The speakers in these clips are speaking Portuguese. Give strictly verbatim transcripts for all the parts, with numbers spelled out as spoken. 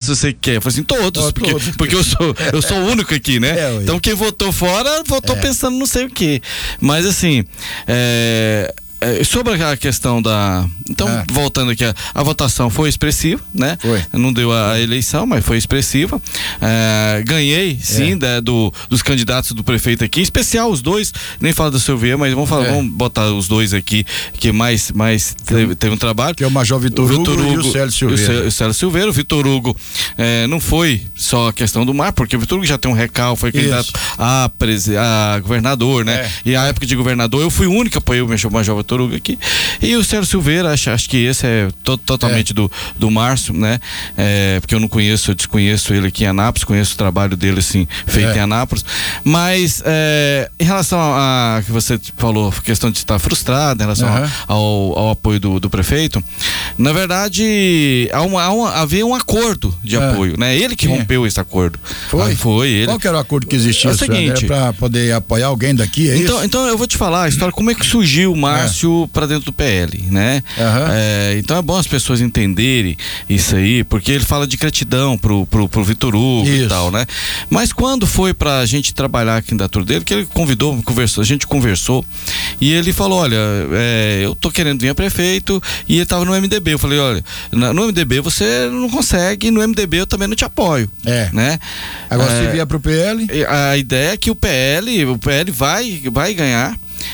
você quer? Eu falei assim, todos, Oh, porque, todos. porque eu sou, eu sou o único aqui, né? É, então quem votou fora, votou É. pensando não sei o quê. Mas assim, é... É, sobre a questão da... Então, Ah. voltando aqui, a, a votação foi expressiva, né? Foi. Não deu a, a eleição, mas foi expressiva. É, ganhei, sim, É. da- do, dos candidatos do prefeito aqui, em especial os dois, nem falo do Silveira, mas vamos, falar, É. vamos botar os dois aqui, que mais, mais teve, teve um trabalho. Que é o Major Vitor Hugo e o Célio Silveira. e o Cé- o Célio Silveira. O Vitor Hugo é, não foi só a questão do mar, porque o Vitor Hugo já tem um recal, foi candidato Isso. a, presi- a governador, né? É. E a época de governador, eu fui o único que apoiei o Major Vitor Hugo aqui. E o Célio Silveira, acho, acho que esse é to- totalmente É. do, do Márcio, né? É, porque eu não conheço, eu desconheço ele aqui em Anápolis, conheço o trabalho dele, assim, feito É. em Anápolis. Mas, é, em relação a, a que você falou, questão de estar frustrado, em relação Aham. ao, ao apoio do, do prefeito, na verdade, há uma, há uma- havia um acordo de Ah. apoio, né? Ele que Sim. rompeu esse acordo. Foi? Ah, foi, ele. Qual que era o acordo que existia? É o senhor? seguinte- Era pra poder apoiar alguém daqui, é Então, isso? então eu vou te falar a história, como é que surgiu o Márcio para dentro do P L, né? Aham. É, então é bom as pessoas entenderem isso aí, porque ele fala de gratidão pro, pro, pro Vitor Hugo Isso. e tal, né? Mas quando foi pra gente trabalhar a candidatura dele, que ele convidou, conversou, a gente conversou, e ele falou, olha, é, eu tô querendo vir a prefeito, e ele tava no M D B, eu falei, olha, na- no M D B você não consegue, no M D B eu também não te apoio, É. né? Agora, É, se vier pro P L, a ideia é que o P L, o P L vai, vai ganhar.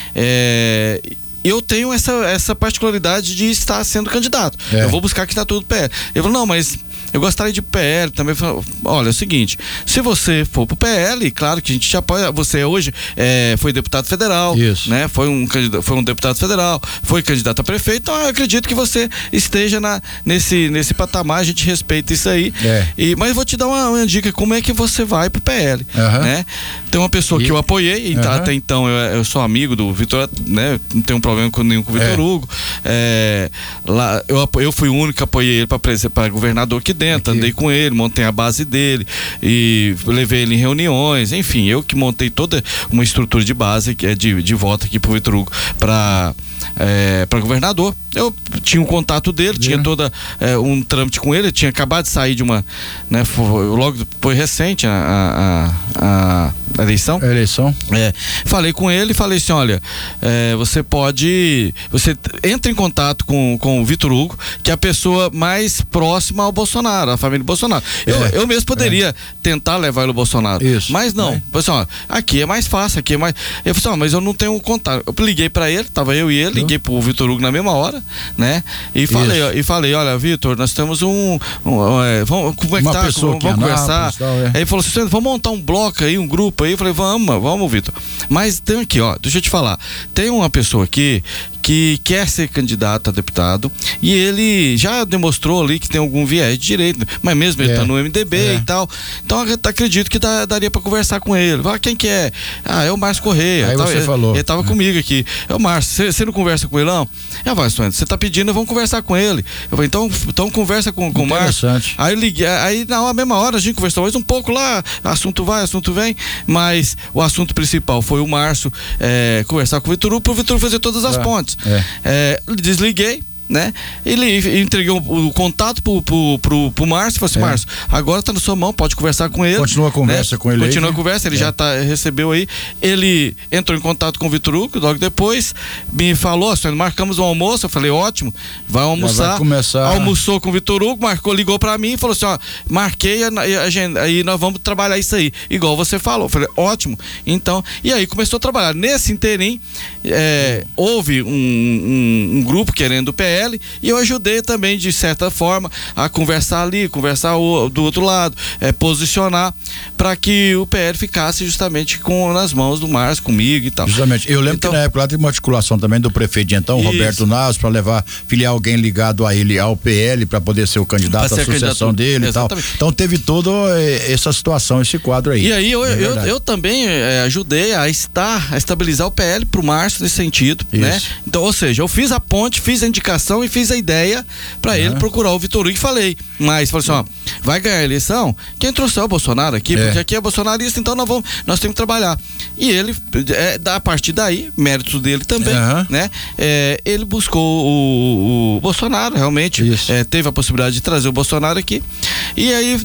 É, eu tenho essa, essa particularidade de estar sendo candidato. É. Eu vou buscar a candidatura do P L. Ele falou, não, mas eu gostaria de P L também. Eu falei, olha, é o seguinte, se você for pro P L, claro que a gente te apoia. Você hoje é, foi deputado federal, Isso. né? Foi um, candidato, foi um deputado federal, foi candidato a prefeito, então eu acredito que você esteja na, nesse, nesse patamar, a gente respeita isso aí. É. E, mas vou te dar uma, uma dica, como é que você vai pro P L, Aham. né? Tem uma pessoa E- que eu apoiei, então, Aham. até então eu, eu sou amigo do Vitor, né? Não tenho um problema com nenhum com o Vitor É. Hugo. É, lá, eu, apo- eu fui o único que apoiei ele para governador aqui dentro, Aqui. andei com ele, montei a base dele e levei ele em reuniões, enfim, eu que montei toda uma estrutura de base que é de, de voto aqui pro Vitor Hugo para é, para governador. Eu tinha um contato dele, tinha Uhum. toda é, um trâmite com ele, eu tinha acabado de sair de uma, né, foi, logo foi recente a, a, a eleição. a eleição. É, falei com ele e falei assim, olha, é, você pode, você t- entra em contato com, com o Vitor Hugo, que é a pessoa mais próxima ao Bolsonaro, a família Bolsonaro. Eu, É, eu mesmo poderia tentar levar ele ao Bolsonaro, Isso. mas não. É. Falei assim, ó, aqui é mais fácil, aqui é mais... Eu falei assim, ó, mas eu não tenho contato. Eu liguei pra ele, tava eu e ele, liguei pro Vitor Hugo na mesma hora, né? E falei, Isso. ó, e falei, olha, Vitor, nós temos um... um, é, vamos, como é que Uma tá? pessoa Vamos, aqui em vamos conversar. Anápolis, tal, é. Aí ele falou assim, vamos montar um bloco aí, um grupo aí. Eu falei, vamos, vamos, Vitor. Mas tem aqui, ó, deixa eu te falar. Tem uma pessoa aqui que quer ser candidato a deputado e ele já demonstrou ali que tem algum viés de direita, mas mesmo ele É. tá no M D B É. e tal. Então eu acredito que dá- daria pra conversar com ele. Ah, quem que é? Ah, é o Márcio Correia. Aí Tava- você ele, falou. Ele tava comigo aqui. É o Márcio, você não conversa com ele não? É, vai, você tá pedindo, vamos conversar com ele. Eu falei, então, então conversa com, com o Márcio. Interessante. Aí eu liguei, aí na mesma hora a gente conversou mais um pouco lá, assunto vai, assunto vem, mas o assunto principal foi o Márcio é, conversar com o Vitor Hugo, pro Vitor Hugo fazer todas as Ah, pontes. é. É, desliguei, né? Ele entregou o, o contato pro, pro, pro, pro Márcio, falou assim, É. Márcio, agora tá na sua mão, pode conversar com ele. Continua a conversa né? com ele aí, Continua a né? conversa, ele É. já tá, recebeu aí. Ele entrou em contato com o Vitor Hugo, logo depois me falou, assim, marcamos um almoço, eu falei, ótimo, vai almoçar. vai começar. Almoçou com o Vitor Hugo, marcou, ligou pra mim e falou assim, ó, marquei a, a agenda, aí nós vamos trabalhar isso aí, igual você falou. Eu falei, ótimo. Então, e aí começou a trabalhar. Nesse interim, é, houve um, um, um grupo querendo o P L e eu ajudei também, de certa forma, a conversar ali, conversar o, do outro lado, é, posicionar para que o P L ficasse justamente com, nas mãos do Márcio, comigo e tal. Justamente. Eu lembro Então- que na época lá teve uma articulação também do prefeito de então, Isso. Roberto Naso, para levar, filiar alguém ligado a ele ao P L para poder ser o candidato Pra à ser sucessão candidato. dele e tal. Exatamente. Então teve toda eh, essa situação, esse quadro aí. E aí eu, É eu, verdade. eu também é, ajudei a estar, a estabilizar o P L pro Márcio nesse sentido, Isso. né? Então, ou seja, eu fiz a ponte, fiz a indicação e fiz a ideia para Uhum. ele procurar o Vitor Hugo e falei, mas falei assim, ó, vai ganhar a eleição, quem trouxer o Bolsonaro aqui, É. porque aqui é bolsonarista, então nós vamos, nós temos que trabalhar. E ele, é, a partir daí, mérito dele também, Uhum. né? É, ele buscou o, o Bolsonaro, realmente, Isso. é, teve a possibilidade de trazer o Bolsonaro aqui, e aí